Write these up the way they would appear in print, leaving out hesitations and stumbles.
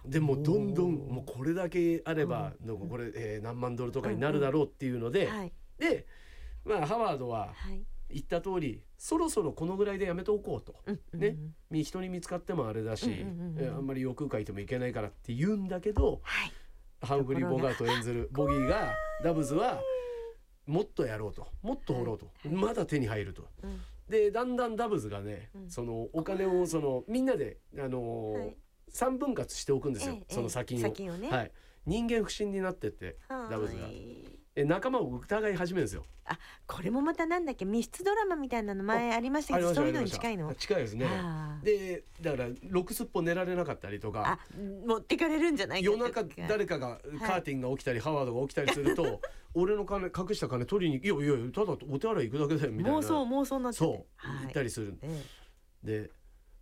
でもどんどんもうこれだけあれば、これ、何万ドルとかになるだろうっていうので、 はい、 で、ハワードは言った通り、そろそろこのぐらいでやめておこうと、ね、人に見つかってもあれだし、あんまり欲かいてもいけないからって言うんだけど、ハンフリー・ボガート演ずるボギーがダブズはもっとやろうと、もっと掘ろうと、まだ手に入ると、でだんだんダブズがね、そのお金をみんなで、3分割しておくんですよ、その先をね、はい、人間不信になってってダブズが仲間を疑い始めるんですよ。 これもまたなんだっけ、密室ドラマみたいなの前ありましたけど、そういうのに近いの？ 近いですね。でだから6すっぽ寝られなかったりとか、 持ってかれるんじゃないか、 夜中誰かがカーティンが起きたり、ハワードが起きたりすると俺の金隠した金取りに、いやただお手洗い行くだけだよみたいな、 妄想になっちゃって、 言ったりする、で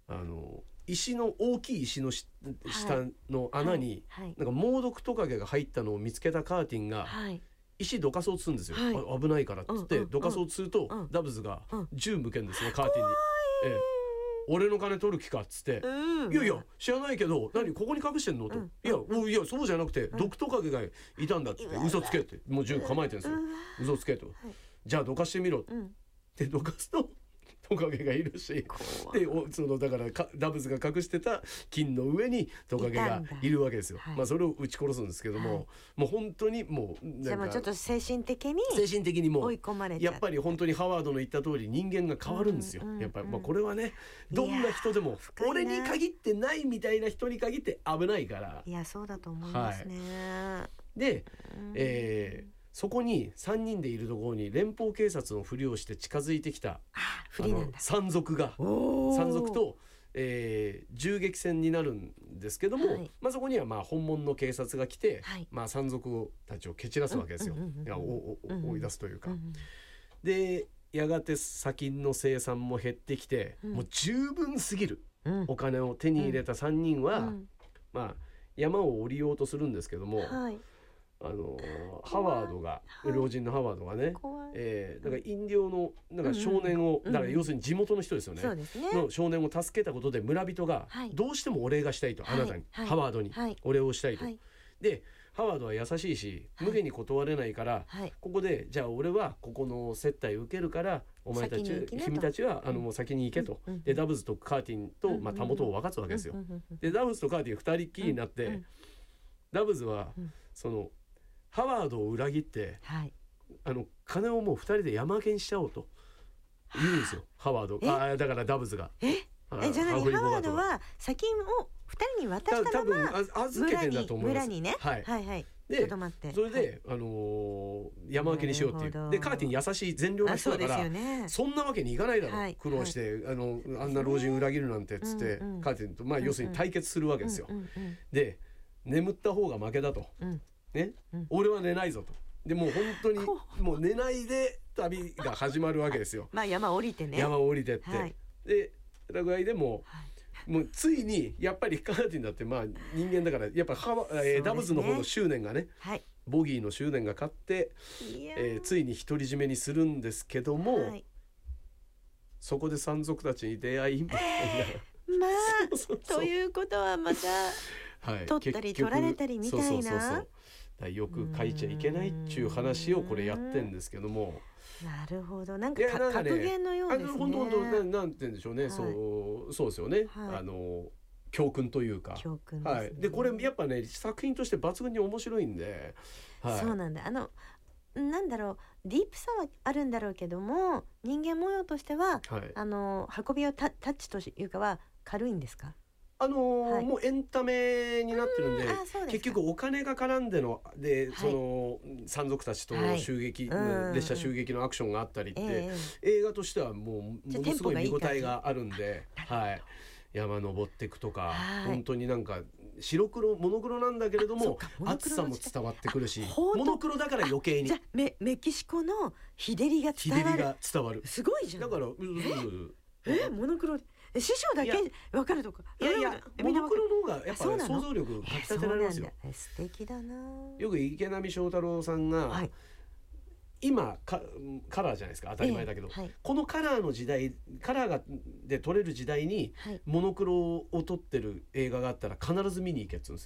大きい石の下の穴に、なんか猛毒トカゲが入ったのを見つけたカーティンが、石どかそうとするんですよ、危ないからっつってどかそうとすると、ダブズが銃向けるんですね、カーティンに。俺の金取る気かっつって、いや知らないけど何ここに隠してんのと、いやそうじゃなくて毒トカゲがいたんだっつって、嘘つけって、もう銃構えてるんですよ、嘘つけと、じゃあどかしてみろってどかすとトカゲがいるし、でだからダブズが隠してた金の上にトカゲがいるわけですよ。それを撃ち殺すんですけども、もう本当にもうなんか、 じゃあもうちょっと精神的にも追い込まれちゃう。 やっぱり本当にハワードの言った通り人間が変わるんですよ、やっぱり、これはね、どんな人でも俺に限ってないみたいな人に限って危ないから。 いやそうだと思いますね、 で、そこに3人でいるところに連邦警察のふりをして近づいてきた山賊と、銃撃戦になるんですけども、そこには本物の警察が来て、山賊たちを蹴散らすわけですよ、追い出すというか、でやがて砂金の生産も減ってきて、もう十分すぎるお金を手に入れた3人は、山を降りようとするんですけども、ハワードが老人のハワードがね、だからインディオのなんか少年を、だから要するに地元の人ですよね、の少年を助けたことで村人がどうしてもお礼がしたいと、あなたに、ハワードにお礼をしたいと、でハワードは優しいし無限に断れないから、ここでじゃあ俺はここの接待受けるからお前たち君たちはもう先に行けと、でダブズとカーティンとたもとを分かつわけですよ。でダブズとカーティン2人っきりになって、ダブズはそのハワードを裏切って、金をもう2人で山分けにしちゃおうと言うんですよ、ハワード。だからダブズが。じゃあ何、 ハワードは砂金を2人に渡したまま預けてんだと思います。 村にね、 でそれで、山分けにしようっていう。でカーティン優しい善良な人だから、そんなわけにいかないだろう、苦労してあんな老人裏切るなんてっつって、カーティンと要するに対決するわけですよ。で眠った方が負けだと、俺は寝ないぞと。でもう本当にもう寝ないで旅が始まるわけですよ。 山降りてね。 山降りてって、でラグアイでも、もうついにやっぱりカーティンだって人間だから、やっぱダブズの方の執念がね、ボギーの執念が勝って、ついに独り占めにするんですけども、そこで山賊たちに出会いみたいな。 ということはまた取ったり取られたりみたいな。 よく書いちゃいけないっていう話をこれやってんですけども。 なるほほど、なんか格言のようですね。 本当なんて言うんでしょうね、そうですよね、教訓というか。 教訓ですね。 でこれやっぱね作品として抜群に面白いんで、 そうなんだ。なんだろう、ディープさはあるんだろうけども、人間模様としては、運びをタッチというかは軽いんですか？ もうエンタメになってるんで、結局お金が絡んでその山賊たちと襲撃、列車襲撃のアクションがあったりって、映画としてはものすごい見応えがあるんで、山登っていくとか、本当になんかモノクロなんだけれども熱さも伝わってくるし、モノクロだから余計に。 じゃあメキシコの日照りが伝わる。すごいじゃん。 だからモノクロ師匠だけ分かるとか。 いやモノクロの方がやっぱ想像力かきたてられますよ。 素敵だな。 よく池波正太郎さんが、今カラーじゃないですか、当たり前だけど、このカラーの時代、カラーで撮れる時代にモノクロを撮ってる映画があったら必ず見に行けっつうんです